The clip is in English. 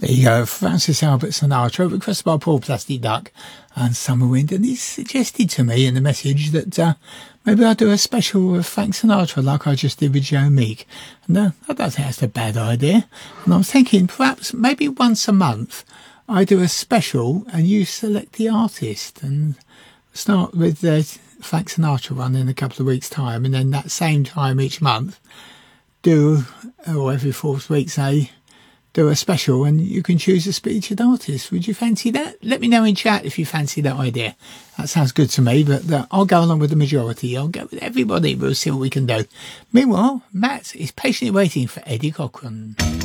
There you go, Francis Albert Sinatra, requested by Paul Plastic Duck and Summer Wind, and he suggested to me in the message that maybe I'll do a special with Frank Sinatra like I just did with Joe Meek. And I don't think that's a bad idea. And I was thinking perhaps maybe once a month I do a special and you select the artist, and start with the Frank Sinatra one in a couple of weeks' time, and then that same time each month do, or every fourth week say, do a special and you can choose a featured artist. Would you fancy that? Let me know in chat if you fancy that idea. That sounds good to me, but I'll go along with the majority. I'll go with everybody. We'll see what we can do. Meanwhile, Matt is patiently waiting for Eddie Cochran.